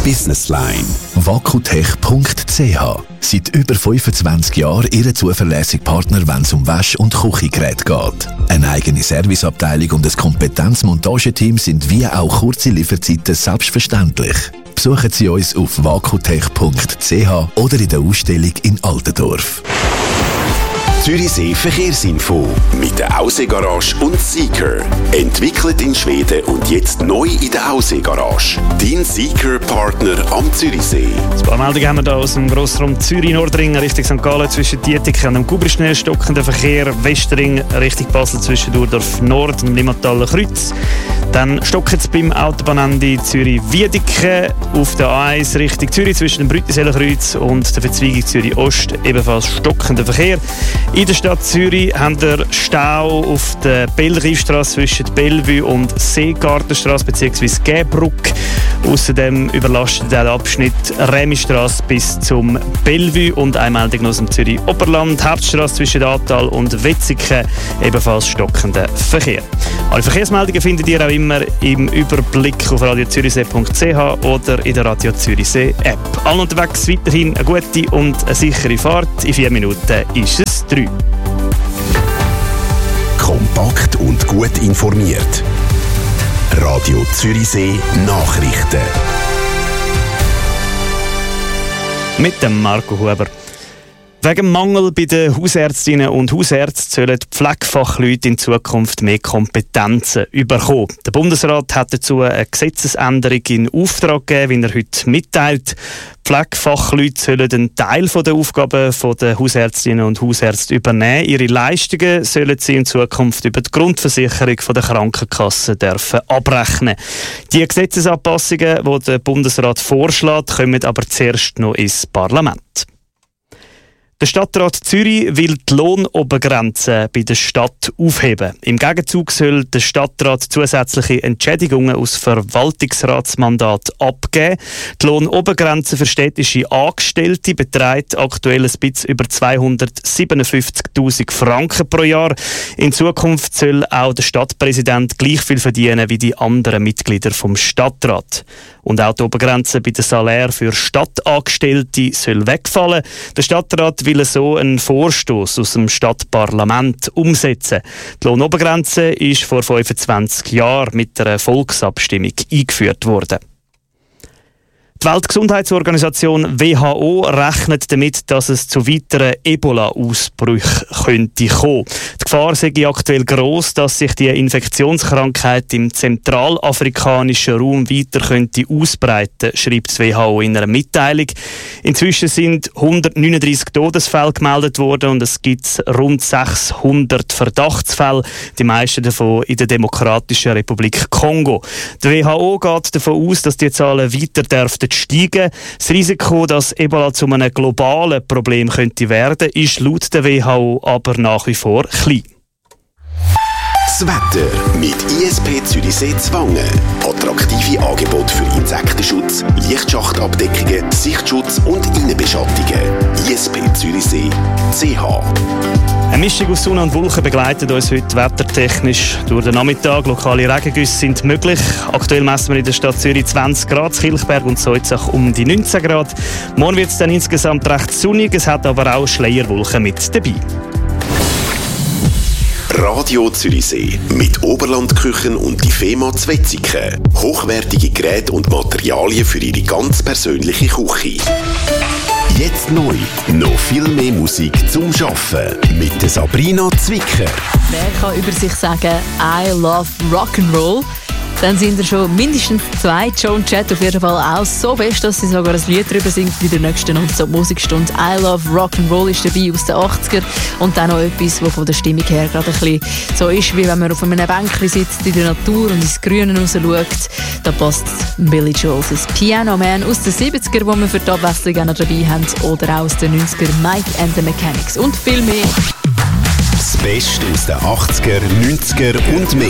Businessline. Vakutech.ch. Seit über 25 Jahren Ihr zuverlässiger Partner, wenn es um Wäsch- und Küchengeräte geht. Eine eigene Serviceabteilung und ein Kompetenzmontageteam sind wie auch kurze Lieferzeiten selbstverständlich. Besuchen Sie uns auf vakutech.ch oder in der Ausstellung in Altendorf. Zürichsee Verkehrsinfo mit der Ausseegarage und Seeker. Entwickelt in Schweden und jetzt neu in der Ausseegarage. Dein Seeker-Partner am Zürichsee. Ein paar Meldungen haben wir hier aus dem Grossraum Zürich-Nordring Richtung St. Gallen zwischen Dietike und dem Guberschnell stockender Verkehr. Westring Richtung Basel zwischen Durdorf Nord und dem Limmataler Kreuz. Dann stockt es beim Autobahnende Zürich-Wiedeke auf der A1 Richtung Zürich zwischen dem Brüttiseler Kreuz und der Verzweigung Zürich-Ost. Ebenfalls stockender Verkehr. In der Stadt Zürich haben wir Stau auf der Bellriefstrasse zwischen Bellevue und Seegartenstrasse bzw. Gäbruck. Außerdem überlastet der Abschnitt Remistrasse bis zum Bellevue und eine Meldung aus dem Zürich-Oberland. Hauptstrasse zwischen Atal und Wetzikon, ebenfalls stockender Verkehr. Alle Verkehrsmeldungen findet ihr auch immer im Überblick auf radiozürichsee.ch oder in der Radio Zürichsee App. Allen unterwegs weiterhin eine gute und eine sichere Fahrt. In 4 Minuten ist es 3. Kompakt und gut informiert. Radio Zürichsee Nachrichten. Mit dem Marco Huber. Wegen Mangel bei den Hausärztinnen und Hausärzten sollen die Pflegefachleute in Zukunft mehr Kompetenzen bekommen. Der Bundesrat hat dazu eine Gesetzesänderung in Auftrag gegeben, wie er heute mitteilt. Pflegefachleute sollen einen Teil der Aufgaben der Hausärztinnen und Hausärzte übernehmen. Ihre Leistungen sollen sie in Zukunft über die Grundversicherung der Krankenkasse dürfen abrechnen. Die Gesetzesanpassungen, die der Bundesrat vorschlägt, kommen aber zuerst noch ins Parlament. Der Stadtrat Zürich will die Lohnobergrenze bei der Stadt aufheben. Im Gegenzug soll der Stadtrat zusätzliche Entschädigungen aus Verwaltungsratsmandat abgeben. Die Lohnobergrenze für städtische Angestellte beträgt aktuell ein bisschen über 257'000 Franken pro Jahr. In Zukunft soll auch der Stadtpräsident gleich viel verdienen wie die anderen Mitglieder vom Stadtrat. Und auch die Obergrenze bei den Salären für Stadtangestellte soll wegfallen. Der Stadtrat will so einen Vorstoß aus dem Stadtparlament umsetzen. Die Lohnobergrenze ist vor 25 Jahren mit einer Volksabstimmung eingeführt worden. Die Weltgesundheitsorganisation WHO rechnet damit, dass es zu weiteren Ebola-Ausbrüchen könnte kommen. Die Gefahr sei aktuell gross, dass sich die Infektionskrankheit im zentralafrikanischen Raum weiter könnte ausbreiten, schreibt die WHO in einer Mitteilung. Inzwischen sind 139 Todesfälle gemeldet worden und es gibt rund 600 Verdachtsfälle, die meisten davon in der Demokratischen Republik Kongo. Die WHO geht davon aus, dass die Zahlen weiter dürften steigen. Das Risiko, dass Ebola zu einem globalen Problem könnte werden, ist laut der WHO aber nach wie vor klein. Das Wetter mit ISP Zürichsee Zwangen. Attraktive Angebote für Insektenschutz, Lichtschachtabdeckungen, Sichtschutz und Innenbeschattungen. ISP Zürichsee.ch. Eine Mischung aus Sonne und Wolken begleitet uns heute wettertechnisch durch den Nachmittag. Lokale Regengüsse sind möglich. Aktuell messen wir in der Stadt Zürich 20 Grad, Kilchberg und Soizach um die 19 Grad. Morgen wird es dann insgesamt recht sonnig, es hat aber auch Schleierwolken mit dabei. Radio Zürichsee mit Oberlandküchen und die FEMA Wetzikon. Hochwertige Geräte und Materialien für Ihre ganz persönliche Küche. Jetzt neu, noch viel mehr Musik zum Schaffen mit der Sabrina Zwicker. Wer kann über sich sagen, I love Rock'n'Roll? Dann sind er schon mindestens 2. Joan Jett auf jeden Fall auch so fest, dass sie sogar ein Lied darüber singt bei der nächsten Non-Stop-Musikstunde. I Love Rock'n'Roll ist dabei aus den 80er. Und dann noch etwas, was von der Stimmung her gerade ein bisschen so ist, wie wenn man auf einem Bänkchen sitzt in der Natur und ins Grüne raus schaut. Da passt Billy Joel's Piano Man aus den 70er, wo wir für die Abwechslung auch noch dabei haben. Oder auch aus den 90er Mike and the Mechanics und viel mehr. Das Beste aus den 80er, 90er und mehr.